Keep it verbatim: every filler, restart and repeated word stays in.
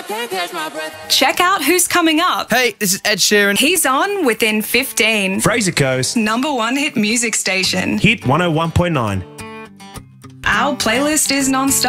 can't catch my breath. Check out who's coming up. Hey, this is Ed Sheeran. He's on within fifteen. Fraser Coast. Number one hit music station. Hit one oh one point nine. Our playlist is non-stop.